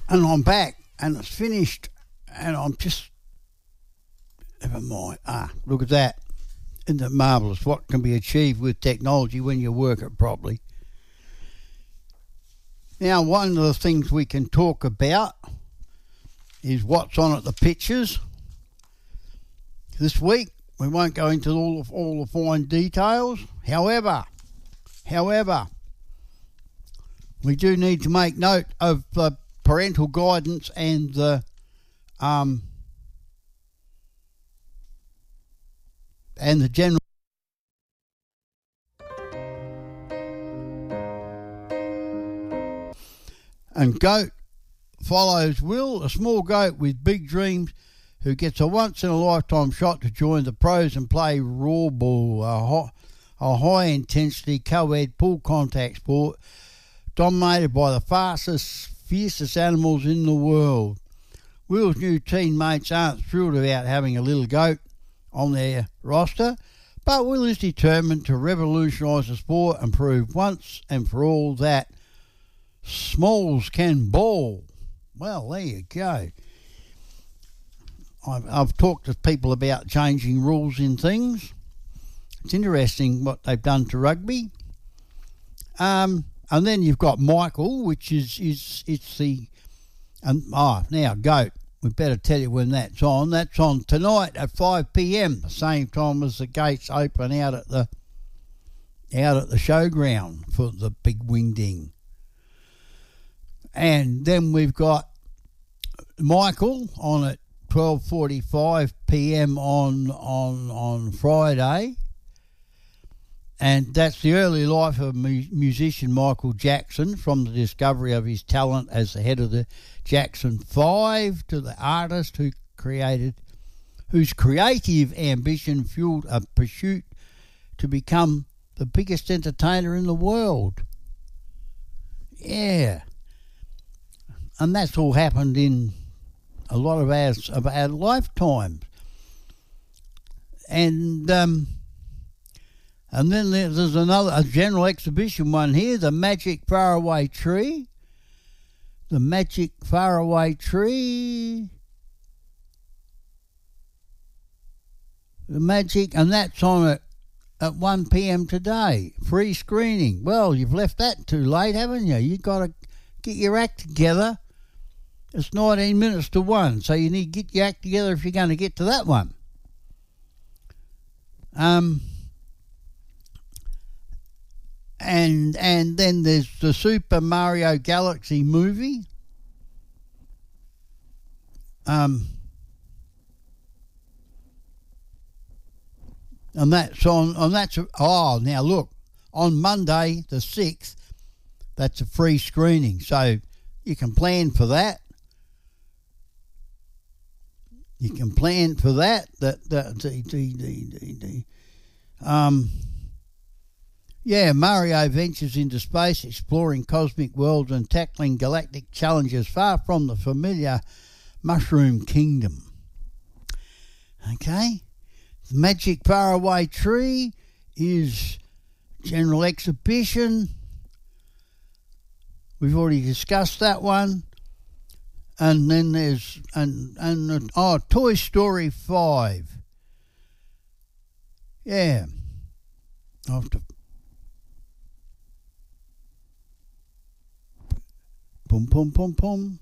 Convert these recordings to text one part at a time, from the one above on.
And I'm back, and it's finished, and I'm just... Never mind. Look at that. Isn't it marvellous what can be achieved with technology when you work it properly? Now, one of the things we can talk about is what's on at the pitches this week. We won't go into all the fine details. However, we do need to make note of the parental guidance and the general. And Goat follows Will, a small goat with big dreams who gets a once-in-a-lifetime shot to join the pros and play raw ball, a high-intensity co-ed pull contact sport dominated by the fiercest animals in the world. Will's new teammates aren't thrilled about having a little goat on their roster, but Will is determined to revolutionise the sport and prove once and for all that smalls can ball. Well, there you go. I've talked to people about changing rules in things. It's interesting what they've done to rugby. And then you've got Michael, which is the... now, Goat. We better tell you when that's on. That's on tonight at 5 p.m, the same time as the gates open out at the showground for the big wingding. And then we've got Michael on at 12:45 p.m. on Friday, and that's the early life of musician Michael Jackson, from the discovery of his talent as the head of the Jackson 5 to the artist whose creative ambition fueled a pursuit to become the biggest entertainer in the world. Yeah. And that's all happened in a lot of our lifetimes. And then there's a general exhibition one here, the Magic Faraway Tree. The Magic Faraway Tree. The Magic, and that's on at 1 p.m. today. Free screening. Well, you've left that too late, haven't you? You've got to get your act together. It's 19 minutes to 1, so you need to get your act together if you're going to get to that one. And then there's the Super Mario Galaxy movie. And that's now look, on Monday the 6th, that's a free screening, so you can plan for that. You can plan for that. Mario ventures into space, exploring cosmic worlds and tackling galactic challenges far from the familiar Mushroom Kingdom. Okay? The Magic Faraway Tree is general exhibition. We've already discussed that one. And then there's Toy Story 5. Yeah. I'll have to Pum.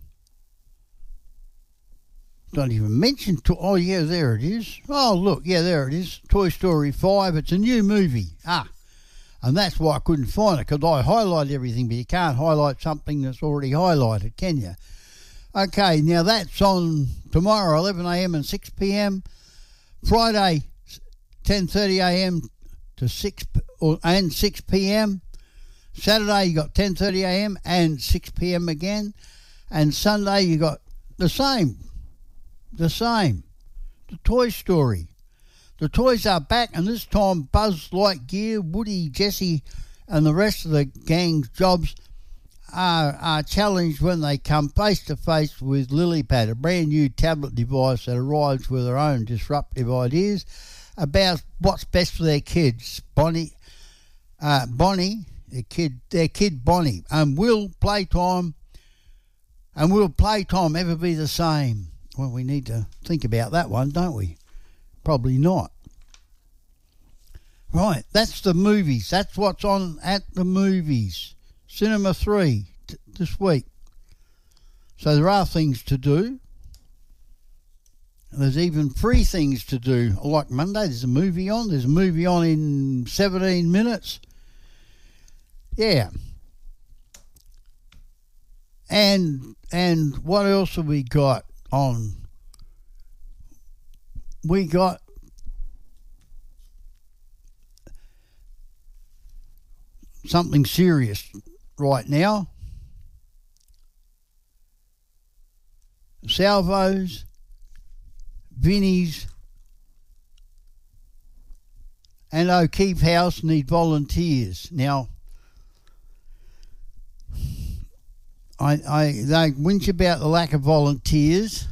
Don't even mention... Oh, yeah, there it is. Oh, look, yeah, there it is. Toy Story 5. It's a new movie. And that's why I couldn't find it, because I highlighted everything, but you can't highlight something that's already highlighted, can you? Okay, now that's on tomorrow, 11 a.m. and 6 p.m. Friday, 10:30 a.m. to 6 p.m. Saturday, you got 10:30 a.m. and 6 p.m. again. And Sunday, you got the same. The Toy Story. The toys are back, and this time Buzz Lightyear, Woody, Jessie, and the rest of the gang's jobs are challenged when they come face-to-face with Lilypad, a brand-new tablet device that arrives with their own disruptive ideas about what's best for their kids. Bonnie, their kid Bonnie, and Will, playtime And will playtime ever be the same? Well, we need to think about that one, don't we? Probably not. Right, that's the movies. That's what's on at the movies. Cinema 3 this week. So there are things to do. There's even free things to do. Like Monday, there's a movie on. There's a movie on in 17 minutes. Yeah. And what else have we got on? We got something serious right now. Salvos, Vinnie's and O'Keefe House need volunteers. Now, they whinge about the lack of volunteers,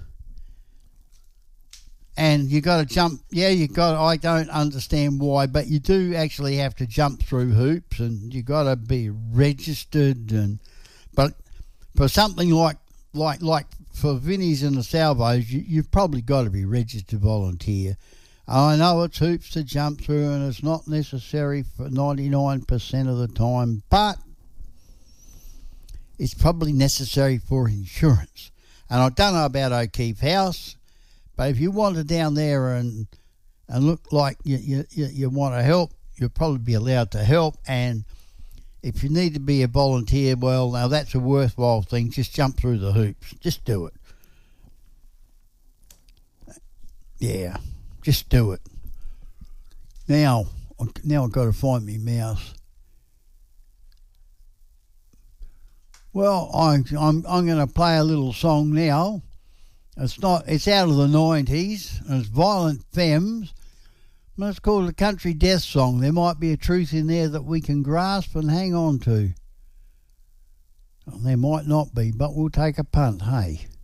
and you got to jump. Yeah, I don't understand why, but you do actually have to jump through hoops, and you got to be registered. But for something like for Vinnie's and the Salvos, you've probably got to be registered to volunteer. I know it's hoops to jump through, and it's not necessary for 99% of the time, but it's probably necessary for insurance. And I don't know about O'Keefe House, but if you wander down there and look like you want to help, you'll probably be allowed to help. And if you need to be a volunteer, well, now that's a worthwhile thing. Just jump through the hoops. Just do it. Yeah, just do it. Now I've got to find me mouse. Well, I'm going to play a little song now. It's out of the 90s, and it's Violent Femmes. But it's called a country death song. There might be a truth in there that we can grasp and hang on to. Well, there might not be, but we'll take a punt, hey?